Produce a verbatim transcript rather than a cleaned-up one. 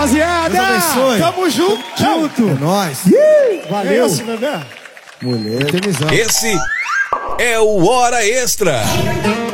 rapaziada. Deus abençoe. Tamo junto. Junto. É nóis. Valeu. É esse, bebê. Mulher. Esse é o Hora Extra.